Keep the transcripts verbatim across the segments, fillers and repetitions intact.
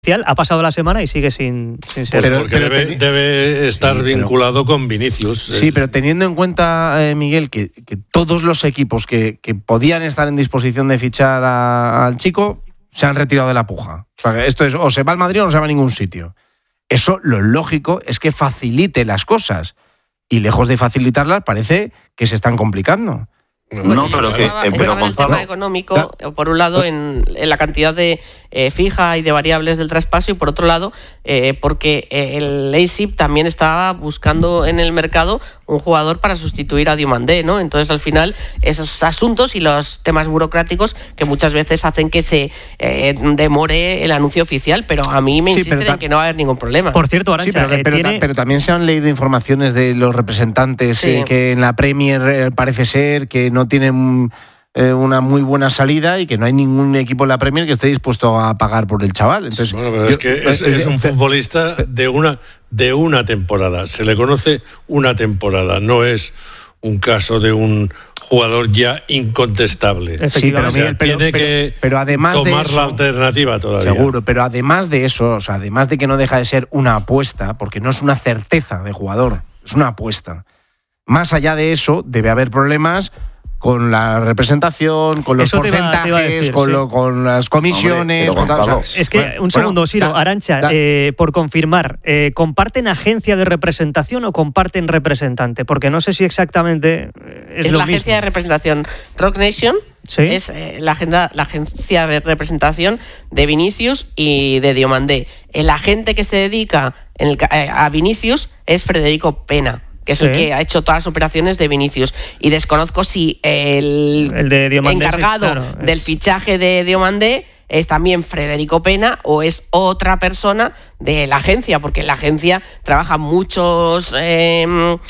oficial, ha pasado la semana y sigue sin, sin ser. Pues Pero- porque pero debe, teni- debe estar Sí, pero- vinculado con Vinicius. Sí, Eh, pero teniendo en cuenta, eh, Miguel, que, que todos los equipos que, que podían estar en disposición de fichar a- al chico se han retirado de la puja. O sea, que esto es o se va al Madrid o no se va a ningún sitio. Eso, lo lógico es que facilite las cosas. Y lejos de facilitarlas, parece que se están complicando. No, pero que, Estaba- eh, pero estaba en el Gonzalo, tema económico, por un lado, en, en la cantidad de eh, fija y de variables del traspaso, y por otro lado, eh, porque eh, el Leipzig también estaba buscando en el mercado un jugador para sustituir a Diomandé, ¿no? Entonces, al final, esos asuntos y los temas burocráticos que muchas veces hacen que se eh, demore el anuncio oficial, pero a mí me Sí, insisten pero ta- en que no va a haber ningún problema. Por cierto, Arantxa, Sí, pero, eh, pero, tiene... ta- pero también se han leído informaciones de los representantes Sí. eh, que en la Premier eh, parece ser que no tienen eh, una muy buena salida y que no hay ningún equipo en la Premier que esté dispuesto a pagar por el chaval. Entonces, Bueno, pero yo- es que es, eh, es un eh, futbolista de una, de una temporada. Se le conoce una temporada, no es un caso de un jugador ya incontestable. Sí, pero, O sea, Miguel, pero- tiene pero- que pero además de tomar eso- la alternativa todavía. Seguro, pero además de eso, o sea, además de que no deja de ser una apuesta, porque no es una certeza de jugador, es una apuesta. Más allá de eso, debe haber problemas con la representación, con los Eso te iba- te porcentajes, iba a decir, con, sí. lo- con las comisiones. Hombre, pero con tal- Gonzalo, o sea, Es que, bueno, un segundo, bueno, Siro, da- Arantxa, da- eh, por confirmar, eh, ¿comparten agencia de representación o comparten representante? Porque no sé si exactamente eh, es, es lo la mismo. agencia de representación Rock Nation. Sí. Es eh, la, agenda, la agencia de representación de Vinicius y de Diomandé. El agente que se dedica en el ca- eh, a Vinicius es Federico Pena, que es Sí. el que ha hecho todas las operaciones de Vinicius. Y desconozco si el, El de Diomandé, sí, encargado claro, es- del fichaje de Diomandé es también Federico Pena o es otra persona de la agencia, porque en la agencia trabajan muchos eh,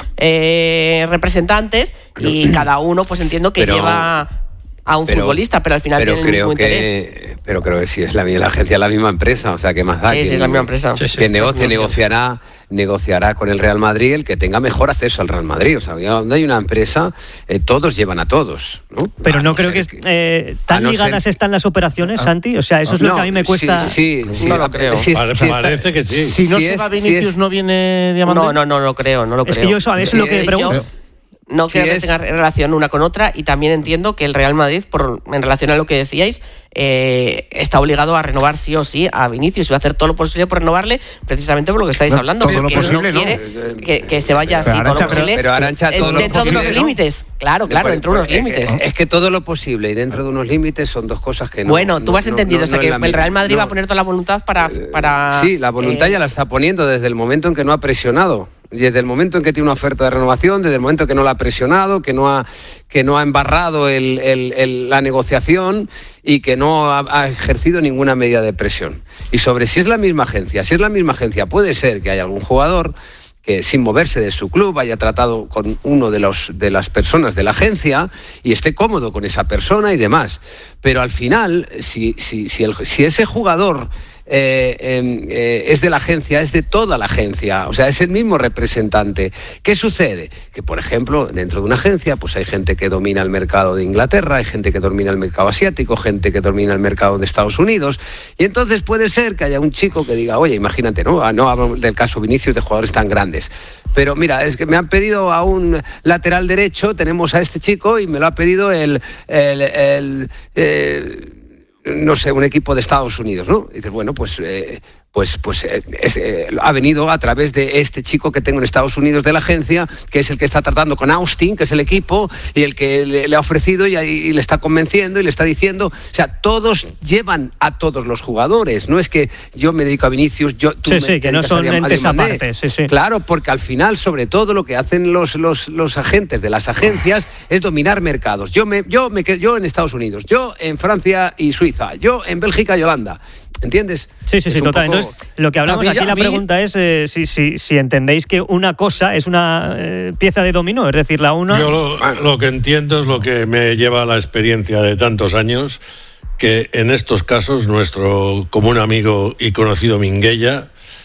eh, representantes y cada uno, pues entiendo que pero- lleva a un pero- futbolista, pero al final pero tienen el creo mismo interés. que pero creo que sí es la, la agencia es la misma empresa, o sea, que más da Sí, que, sí, es la misma empresa. que Sí, sí, negocie, está negociará negociará con el Real Madrid el que tenga mejor acceso al Real Madrid, o sea, donde hay una empresa eh, todos llevan a todos, ¿no? Pero A no no creo ser que eh, tan a no ligadas ser- están las operaciones, Santi. O sea, eso es lo No, que a mí me cuesta. sí, sí, sí, No lo creo. sí, Pare- sí está- parece que sí. Si no si se es- va si Vinicius, es- ¿no viene Diamante? No, no, no lo creo, no lo Es creo. que yo eso, eso es lo que Eh, pregunto. yo no Si creo que es- tenga relación una con otra, y también entiendo que el Real Madrid, por, en relación a lo que decíais, eh, está obligado a renovar sí o sí a Vinicius y va a hacer todo lo posible por renovarle, precisamente por lo que estáis No, hablando, todo lo porque posible, no ¿no? quiere que, que se vaya así, Pero, todo Arantxa, lo pero- posible, pero, Arantxa, eh, todo lo dentro de posible, unos ¿no? límites. Claro, claro, Pues- dentro de unos pues, límites. Es, es que todo lo posible y dentro de unos límites son dos cosas que no. Bueno, tú no- has no- entendido, no- o sea, no que es la el misma. Real Madrid No. va a poner toda la voluntad para... para Sí, la voluntad eh, ya la está poniendo desde el momento en que no ha presionado. Desde el momento en que tiene una oferta de renovación, desde el momento en que no la ha presionado, que no ha, que no ha embarrado el- el- el- la negociación y que no ha, ha ejercido ninguna medida de presión. Y sobre si es la misma agencia, si es la misma agencia, puede ser que haya algún jugador que sin moverse de su club haya tratado con uno de, los, de las personas de la agencia y esté cómodo con esa persona y demás. Pero al final, si, si, si, el- si ese jugador eh, eh, eh, es de la agencia, es de toda la agencia, o sea, es el mismo representante. ¿Qué sucede? Que, por ejemplo, dentro de una agencia, pues hay gente que domina el mercado de Inglaterra, hay gente que domina el mercado asiático, gente que domina el mercado de Estados Unidos, y entonces puede ser que haya un chico que diga, oye, imagínate, ¿no? Ah, no hablo del caso Vinicius de jugadores tan grandes, pero mira, es que me han pedido a un lateral derecho, tenemos a este chico y me lo ha pedido el... el, el eh, no sé, un equipo de Estados Unidos, ¿no? Y dices, bueno, pues, eh, pues, pues eh, es, eh, ha venido a través de este chico que tengo en Estados Unidos de la agencia, que es el que está tratando con Austin, que es el equipo, y el que le, le ha ofrecido y, y le está convenciendo y le está diciendo, o sea, todos llevan a todos los jugadores, no es que yo me dedico a Vinicius, yo tú Sí, me sí, que no dedicas son a Diam- a entes Diamandé. aparte, sí, sí. Claro, porque al final, sobre todo, lo que hacen los, los, los agentes de las agencias es dominar mercados. Yo me, yo me quedo yo en Estados Unidos, yo en Francia y Suiza, yo en Bélgica y Holanda. ¿Entiendes? Sí, sí, Es sí, un total. poco- Entonces, lo que hablamos A mí- aquí, a la mí- pregunta es eh, si, si, si entendéis que una cosa es una eh, pieza de dominó, es decir, la una... Yo lo, lo que entiendo es lo que me lleva a la experiencia de tantos años, que en estos casos nuestro común amigo y conocido Minguella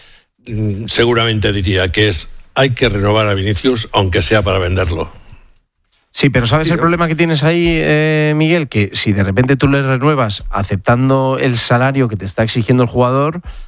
mm, seguramente diría que es hay que renovar a Vinicius aunque sea para venderlo. Sí, pero ¿sabes el problema que tienes ahí, eh, Miguel? Que si de repente tú le renuevas aceptando el salario que te está exigiendo el jugador,